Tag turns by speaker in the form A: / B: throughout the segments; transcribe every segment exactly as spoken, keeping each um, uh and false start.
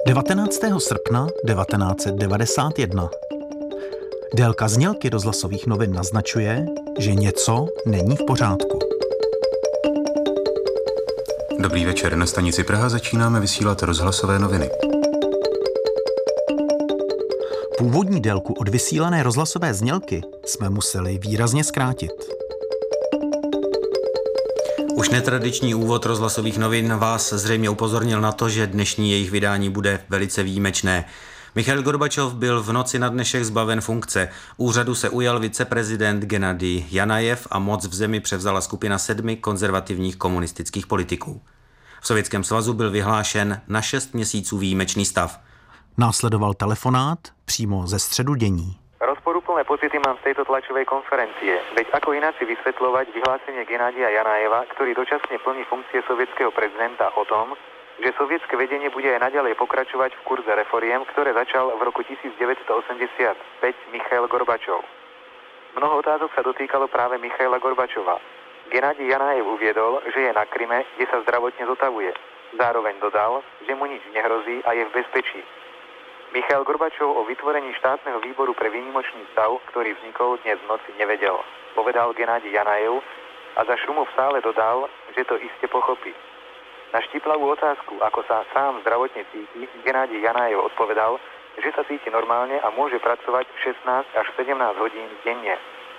A: devatenáctého srpna devatenáct set devadesát jedna. Délka znělky rozhlasových novin naznačuje, že něco není v pořádku.
B: Dobrý večer, na stanici Praha začínáme vysílat rozhlasové noviny.
A: Původní délku od vysílané rozhlasové znělky jsme museli výrazně zkrátit.
B: Už netradiční úvod rozhlasových novin vás zřejmě upozornil na to, že dnešní jejich vydání bude velice výjimečné. Michail Gorbačov byl v noci na dnešek zbaven funkce. Úřadu se ujal viceprezident Gennadij Janajev a moc v zemi převzala skupina sedmi konzervativních komunistických politiků. V Sovětském svazu byl vyhlášen na šest měsíců výjimečný stav.
A: Následoval telefonát přímo ze středu dění.
C: Rozporuplné pocity mám z tejto tlačovej konferencie. Veď ako ináč si vysvetľovať vyhlásenie Gennadija Janajeva, ktorý dočasne plní funkcie sovietskeho prezidenta, o tom, že sovietské vedenie bude aj naďalej pokračovať v kurze reforiem, ktoré začal v roku devätnásťstoosemdesiatpäť Michail Gorbačov. Mnoho otázok sa dotýkalo práve Michaila Gorbačova. Gennadij Janajev uviedol, že je na Kryme, kde sa zdravotne zotavuje. Zároveň dodal, že mu nič nehrozí a je v bezpečí. Michail Gorbačov o vytvorení štátneho výboru pre výnimočný stav, ktorý vznikol dnes v noci, nevedel, povedal Gennadij Janajev a za šumu v sále dodal, že to iste pochopí. Na štiplavú otázku, ako sa sám zdravotne cíti, Gennadij Janajev odpovedal, že sa cíti normálne a môže pracovať šestnásť až sedemnásť hodín denne.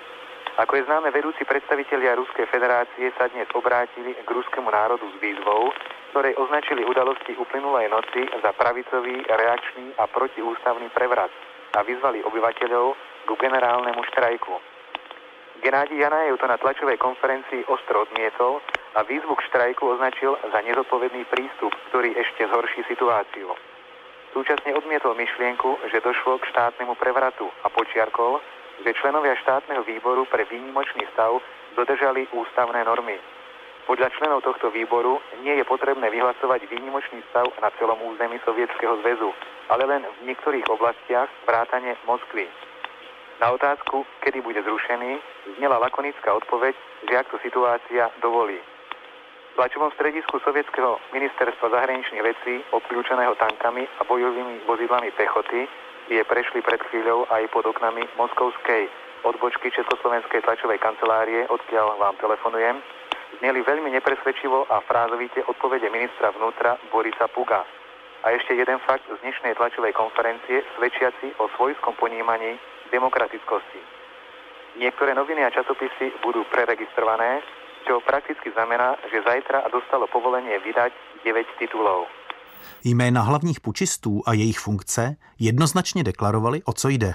C: Ako je známe, vedúci predstavitelia Ruskej federácie sa dnes obrátili k ruskému národu s výzvou, ktorej označili udalosti uplynulej noci za pravicový, reakčný a protiústavný prevrat a vyzvali obyvateľov k generálnemu štrajku. Gennadij Janajev to na tlačovej konferencii ostro odmietol a výzvu k štrajku označil za nezodpovedný prístup, ktorý ešte zhorší situáciu. Súčasne odmietol myšlienku, že došlo k štátnemu prevratu a počiarkol, že členovia štátneho výboru pre výnimočný stav dodržali ústavné normy. Podľa členov tohto výboru nie je potrebné vyhlasovať výnimočný stav na celom území Sovietskeho zväzu, ale len v niektorých oblastiach vrátane Moskvy. Na otázku, kedy bude zrušený, znela lakonická odpoveď, že ak to situácia dovolí. V tlačovom stredisku Sovietskeho ministerstva zahraničných vecí, obklúčeného tankami a bojovými vozidlami pechoty, je prešli pred chvíľou aj pod oknami moskovskej odbočky Československej tlačovej kancelárie, odkiaľ vám telefonujem, zneli veľmi nepresvedčivo a frázovite odpovede ministra vnútra Borisa Puga. A ešte jeden fakt z dnešnej tlačovej konferencie, svedčiaci o svojskom ponímaní demokratickosti. Niektoré noviny a časopisy budú preregistrované, čo prakticky znamená, že zajtra dostalo povolenie vydať deväť titulov.
A: Jména hlavních pučistů a jejich funkce jednoznačně deklarovali, o co jde.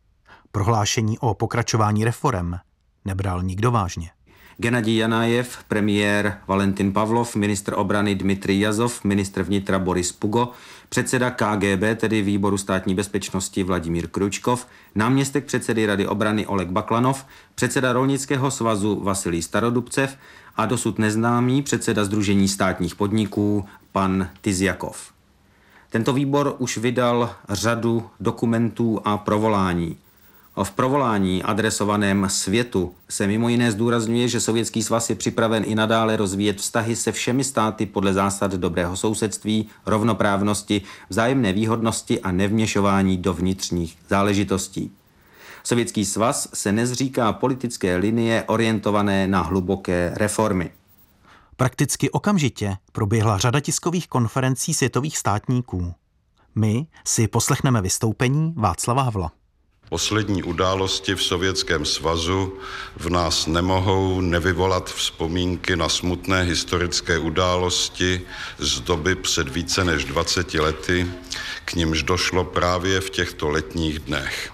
A: Prohlášení o pokračování reforem nebral nikdo vážně.
B: Gennadij Janajev, premiér Valentin Pavlov, ministr obrany Dmitrij Jazov, ministr vnitra Boris Pugo, předseda K G B, tedy výboru státní bezpečnosti Vladimír Kručkov, náměstek předsedy Rady obrany Oleg Baklanov, předseda Rolnického svazu Vasilij Starodubcev a dosud neznámý předseda Sdružení státních podniků pan Tyzjakov. Tento výbor už vydal řadu dokumentů a provolání. V provolání adresovaném světu se mimo jiné zdůrazňuje, že Sovětský svaz je připraven i nadále rozvíjet vztahy se všemi státy podle zásad dobrého sousedství, rovnoprávnosti, vzájemné výhodnosti a nevměšování do vnitřních záležitostí. Sovětský svaz se nezříká politické linie orientované na hluboké reformy.
A: Prakticky okamžitě proběhla řada tiskových konferencí světových státníků. My si poslechneme vystoupení Václava Havla.
D: Poslední události v Sovětském svazu v nás nemohou nevyvolat vzpomínky na smutné historické události z doby před více než dvaceti lety, k nimž došlo právě v těchto letních dnech.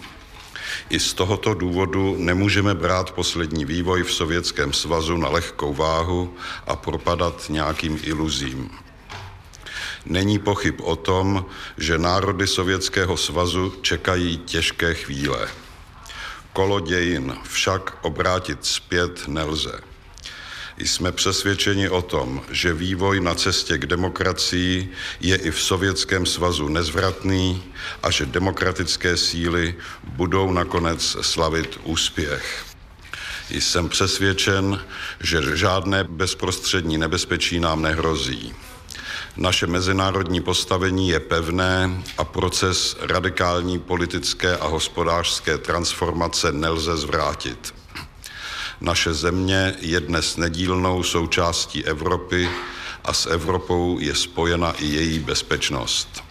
D: I z tohoto důvodu nemůžeme brát poslední vývoj v Sovětském svazu na lehkou váhu a propadat nějakým iluzím. Není pochyb o tom, že národy Sovětského svazu čekají těžké chvíle. Kolo dějin však obrátit zpět nelze. Jsme přesvědčeni o tom, že vývoj na cestě k demokracii je i v Sovětském svazu nezvratný a že demokratické síly budou nakonec slavit úspěch. Jsem přesvědčen, že žádné bezprostřední nebezpečí nám nehrozí. Naše mezinárodní postavení je pevné a proces radikální politické a hospodářské transformace nelze zvrátit. Naše země je dnes nedílnou součástí Evropy a s Evropou je spojena i její bezpečnost.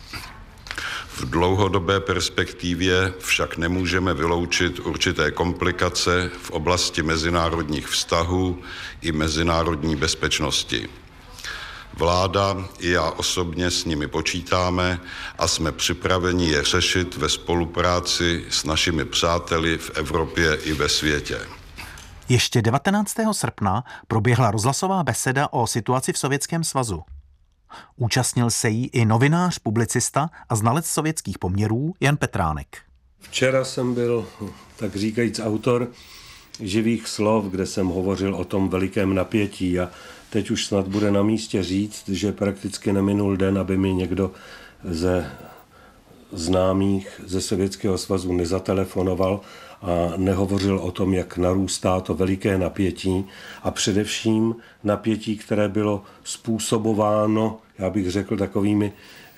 D: V dlouhodobé perspektivě však nemůžeme vyloučit určité komplikace v oblasti mezinárodních vztahů i mezinárodní bezpečnosti. Vláda i já osobně s nimi počítáme a jsme připraveni je řešit ve spolupráci s našimi přáteli v Evropě i ve světě.
A: Ještě devatenáctého srpna proběhla rozhlasová beseda o situaci v Sovětském svazu. Účastnil se jí i novinář, publicista a znalec sovětských poměrů Jan Petránek.
E: Včera jsem byl, tak říkajíc, autor živých slov, kde jsem hovořil o tom velikém napětí a teď už snad bude na místě říct, že prakticky neminul den, aby mi někdo ze známých ze Sovětského svazu nezatelefonoval a nehovořil o tom, jak narůstá to veliké napětí a především napětí, které bylo způsobováno, já bych řekl, takovými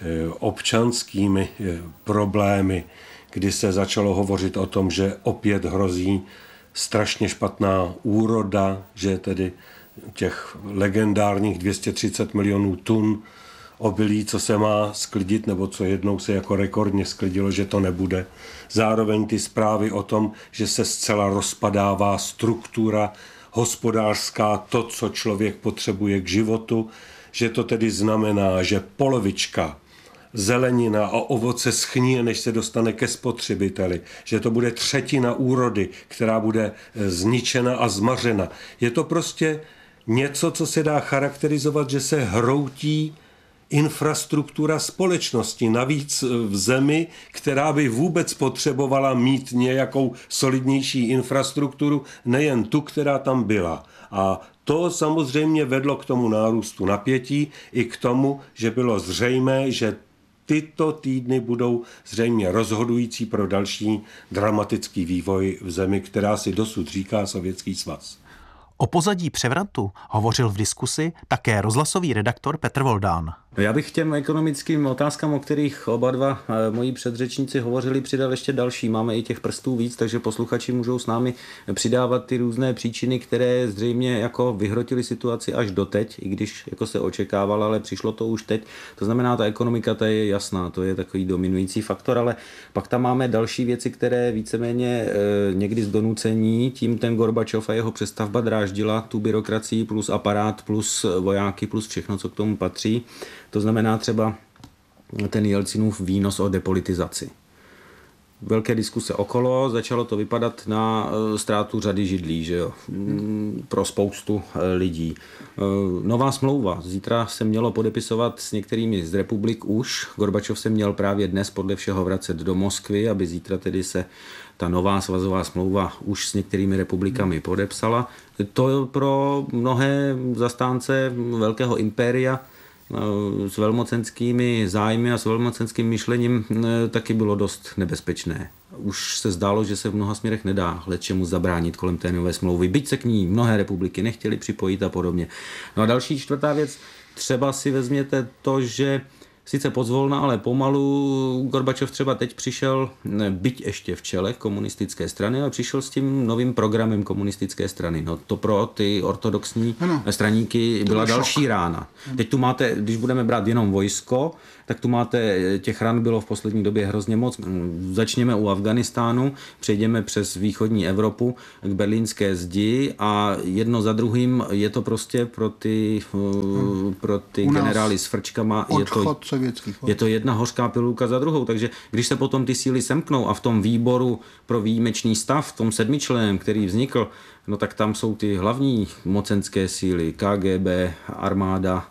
E: občanskými problémy, kdy se začalo hovořit o tom, že opět hrozí strašně špatná úroda, že tedy těch legendárních dvě stě třicet milionů tun obilí, co se má sklidit, nebo co jednou se jako rekordně sklidilo, že to nebude. Zároveň ty zprávy o tom, že se zcela rozpadává struktura hospodářská, to, co člověk potřebuje k životu, že to tedy znamená, že polovička zelenina a ovoce schníje, než se dostane ke spotřebiteli, že to bude třetina úrody, která bude zničena a zmařena. Je to prostě něco, co se dá charakterizovat, že se hroutí infrastruktura společnosti, navíc v zemi, která by vůbec potřebovala mít nějakou solidnější infrastrukturu, nejen tu, která tam byla. A to samozřejmě vedlo k tomu nárůstu napětí i k tomu, že bylo zřejmé, že tyto týdny budou zřejmě rozhodující pro další dramatický vývoj v zemi, která si dosud říká Sovětský svaz.
A: O pozadí převratu hovořil v diskusi také rozhlasový redaktor Petr Voldán.
B: No já bych k těm ekonomickým otázkám, o kterých oba dva moji předřečníci hovořili, přidal ještě další. Máme i těch prstů víc, takže posluchači můžou s námi přidávat ty různé příčiny, které zřejmě jako vyhrotily situaci až doteď, i když jako se očekávalo, ale přišlo to už teď. To znamená, ta ekonomika ta je jasná, to je takový dominující faktor, ale pak tam máme další věci, které víceméně e, někdy z donucení, tím ten Gorbačov a jeho přestavba dráždila tu byrokracii plus aparát plus vojáky plus všechno, co k tomu patří. To znamená třeba ten Jelcinův výnos o depolitizaci. Velké diskuse okolo, začalo to vypadat na ztrátu řady židlí, že jo? Pro spoustu lidí. Nová smlouva. Zítra se mělo podepisovat s některými z republik už. Gorbačov se měl právě dnes podle všeho vracet do Moskvy, aby zítra tedy se ta nová svazová smlouva už s některými republikami podepsala. To pro mnohé zastánce velkého impéria s velmocenskými zájmy a s velmocenským myšlením taky bylo dost nebezpečné. Už se zdálo, že se v mnoha směrech nedá hlečemu zabránit kolem té nové smlouvy, byť se k ní mnohé republiky nechtěly připojit a podobně. No a další čtvrtá věc, třeba si vezměte to, že sice pozvolna, ale pomalu Gorbačov třeba teď přišel, byť ještě v čele komunistické strany, ale přišel s tím novým programem komunistické strany. No to pro ty ortodoxní ano, straníky byla další šok. Rána. Teď tu máte, když budeme brát jenom vojsko, tak tu máte, těch ran bylo v poslední době hrozně moc. Začněme u Afganistánu, přejdeme přes východní Evropu k berlínské zdi a jedno za druhým je to prostě pro ty, hmm. pro ty generály s frčkama. Je to, je to jedna hořká pilulka za druhou, takže když se potom ty síly semknou a v tom výboru pro výjimečný stav, v tom sedmičlenném, který vznikl, no tak tam jsou ty hlavní mocenské síly, K G B, armáda,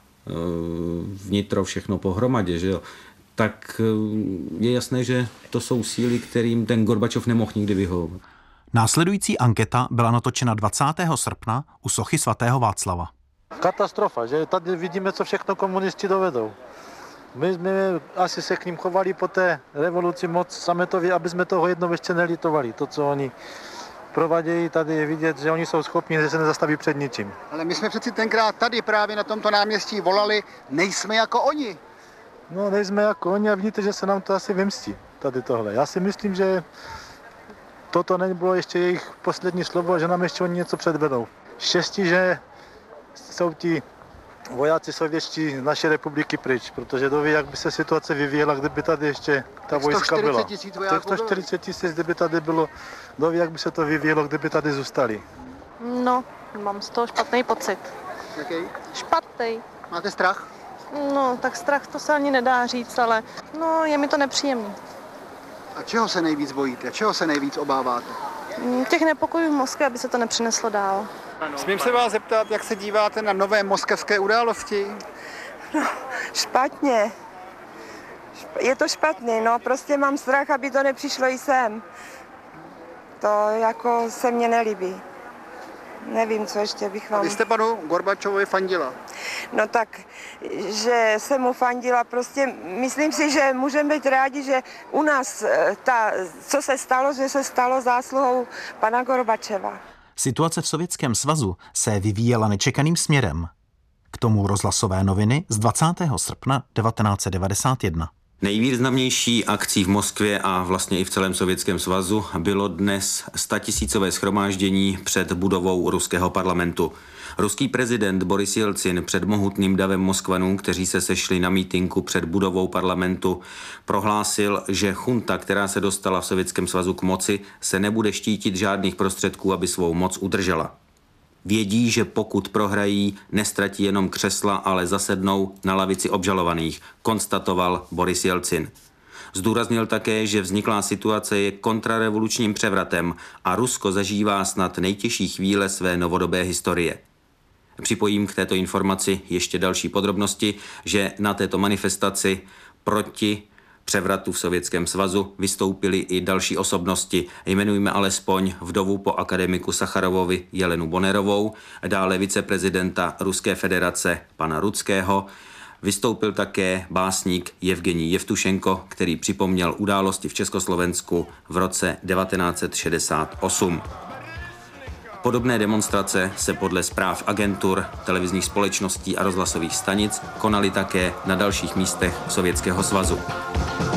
B: vnitro, všechno pohromadě, že jo, tak je jasné, že to jsou síly, kterým ten Gorbačov nemohl nikdy vyhovovat.
A: Následující anketa byla natočena dvacátého srpna u sochy svatého Václava.
F: Katastrofa, že tady vidíme, co všechno komunisti dovedou. My jsme asi se k ním chovali po té revoluci moc sametově, aby jsme toho jednou ještě nelitovali. To, co oni provadějí, tady je vidět, že oni jsou schopni, že se nezastaví před ničím.
G: Ale my jsme přeci tenkrát tady právě na tomto náměstí volali, nejsme jako oni.
F: No, nejsme jako oni a vidíte, že se nám to asi vymstí, tady tohle. Já si myslím, že toto nebylo ještě jejich poslední slovo, že nám ještě oni něco předvedou. Štěstí, že jsou ti vojáci sovětští z naší republiky pryč, protože kdo ví, jak by se situace vyvíjela, kdyby tady ještě ta vojska byla.
G: Těch
F: sto čtyřicet tisíc, kdyby tady bylo, kdo ví, jak by se to vyvíjelo, kdyby tady zůstali.
H: No, mám z toho špatný pocit.
G: Jaký?
H: Špatný.
G: Máte strach?
H: No, tak strach to se ani nedá říct, ale no, je mi to nepříjemný.
G: A čeho se nejvíc bojíte? Čeho se nejvíc obáváte?
H: Těch nepokojů v Moskvě, aby se to nepřineslo dál.
G: Smím se vás zeptat, jak se díváte na nové moskevské události?
I: No, špatně. Je to špatně, no, prostě mám strach, aby to nepřišlo i sem. To jako se mně nelíbí. Nevím, co ještě bych vám...
G: A vy jste panu Gorbačovovi fandila?
I: No tak, že jsem mu fandila, prostě myslím si, že můžeme být rádi, že u nás ta, co se stalo, že se stalo zásluhou pana Gorbačeva.
A: Situace v Sovětském svazu se vyvíjela nečekaným směrem. K tomu rozhlasové noviny z dvacátého srpna devatenáct set devadesát jedna.
B: Nejvýznamnější akcí v Moskvě a vlastně i v celém Sovětském svazu bylo dnes statisícové shromáždění před budovou ruského parlamentu. Ruský prezident Boris Jelcin před mohutným davem Moskvanů, kteří se sešli na mítinku před budovou parlamentu, prohlásil, že chunta, která se dostala v Sovětském svazu k moci, se nebude štítit žádných prostředků, aby svou moc udržela. Vědí, že pokud prohrají, nestratí jenom křesla, ale zasednou na lavici obžalovaných, konstatoval Boris Jelcin. Zdůraznil také, že vzniklá situace je kontrarevolučním převratem a Rusko zažívá snad nejtěžší chvíle své novodobé historie. Připojím k této informaci ještě další podrobnosti, že na této manifestaci proti převratu v Sovětském svazu vystoupily i další osobnosti. Jmenujme alespoň vdovu po akademiku Sacharovovi Jelenu Bonerovou, dále viceprezidenta Ruské federace pana Rudského. Vystoupil také básník Jevgenij Jevtušenko, který připomněl události v Československu v roce devatenáct set šedesát osm. Podobné demonstrace se podle zpráv agentur, televizních společností a rozhlasových stanic konaly také na dalších místech Sovětského svazu.